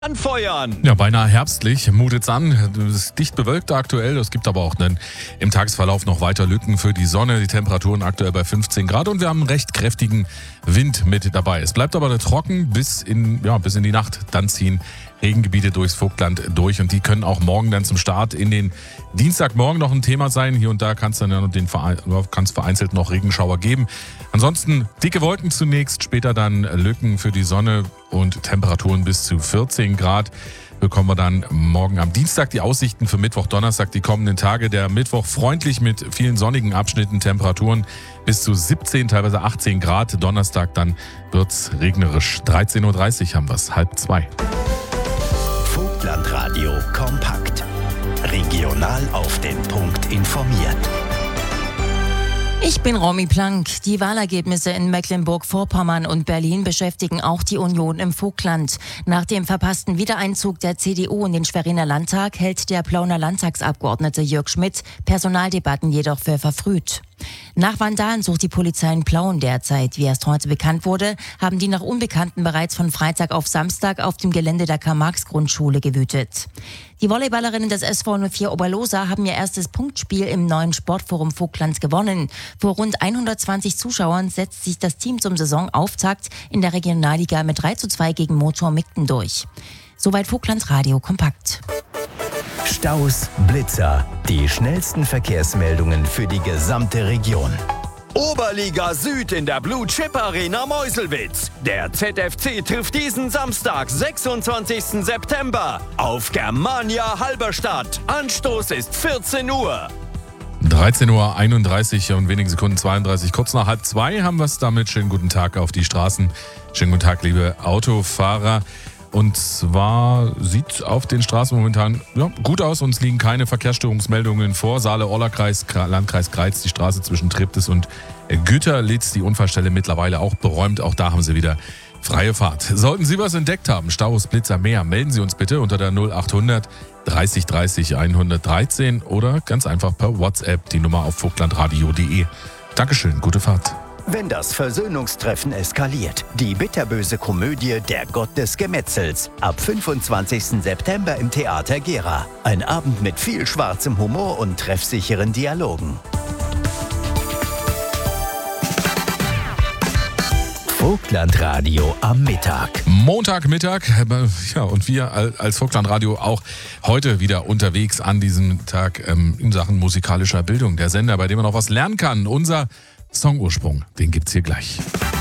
Anfeuern! Ja, beinahe herbstlich, mutet's an. Es ist dicht bewölkt aktuell. Es gibt aber auch im Tagesverlauf noch weiter Lücken für die Sonne. Die Temperaturen aktuell bei 15 Grad und wir haben einen recht kräftigen Wind mit dabei. Es bleibt aber trocken bis in die Nacht. Dann ziehen Regengebiete durchs Vogtland durch und die können auch morgen dann zum Start in den Dienstagmorgen noch ein Thema sein. Hier und da kann es dann vereinzelt noch Regenschauer geben. Ansonsten dicke Wolken zunächst, später dann Lücken für die Sonne und Temperaturen bis zu 14 Grad. Bekommen wir dann morgen am Dienstag die Aussichten für Mittwoch, Donnerstag, die kommenden Tage. Der Mittwoch freundlich mit vielen sonnigen Abschnitten, Temperaturen bis zu 17, teilweise 18 Grad. Donnerstag dann wird's regnerisch. 13.30 Uhr haben wir's, 1:30. Vogtlandradio kompakt. Regional auf den Punkt informiert. Ich bin Romy Plank. Die Wahlergebnisse in Mecklenburg-Vorpommern und Berlin beschäftigen auch die Union im Vogtland. Nach dem verpassten Wiedereinzug der CDU in den Schweriner Landtag hält der Plauner Landtagsabgeordnete Jörg Schmidt Personaldebatten jedoch für verfrüht. Nach Vandalen sucht die Polizei in Plauen derzeit. Wie erst heute bekannt wurde, haben die nach Unbekannten bereits von Freitag auf Samstag auf dem Gelände der Karl-Marx-Grundschule gewütet. Die Volleyballerinnen des SV 04 Oberlosa haben ihr erstes Punktspiel im neuen Sportforum Vogtland gewonnen. Vor rund 120 Zuschauern setzt sich das Team zum Saisonauftakt in der Regionalliga mit 3:2 gegen Motor Migden durch. Soweit Vogtlandradio kompakt. Staus, Blitzer, die schnellsten Verkehrsmeldungen für die gesamte Region. Oberliga Süd in der Blue Chip Arena Meuselwitz. Der ZFC trifft diesen Samstag, 26. September auf Germania Halberstadt. Anstoß ist 14 Uhr. 13.31 Uhr und wenigen Sekunden 32. Kurz nach 1:30 haben wir es damit. Schönen guten Tag auf die Straßen. Schönen guten Tag, liebe Autofahrer. Und zwar sieht auf den Straßen momentan gut aus. Uns liegen keine Verkehrsstörungsmeldungen vor. Saale-Orla-Kreis, Landkreis Greiz, die Straße zwischen Treptow und Güterlitz. Die Unfallstelle mittlerweile auch beräumt. Auch da haben Sie wieder freie Fahrt. Sollten Sie was entdeckt haben, Staus, Blitzer, mehr, melden Sie uns bitte unter der 0800 30 30 113 oder ganz einfach per WhatsApp die Nummer auf vogtlandradio.de. Dankeschön, gute Fahrt. Wenn das Versöhnungstreffen eskaliert. Die bitterböse Komödie Der Gott des Gemetzels. Ab 25. September im Theater Gera. Ein Abend mit viel schwarzem Humor und treffsicheren Dialogen. Vogtlandradio am Mittag. Montagmittag, und wir als Vogtlandradio auch heute wieder unterwegs an diesem Tag in Sachen musikalischer Bildung. Der Sender, bei dem man auch was lernen kann. Unser Songursprung, den gibt's hier gleich.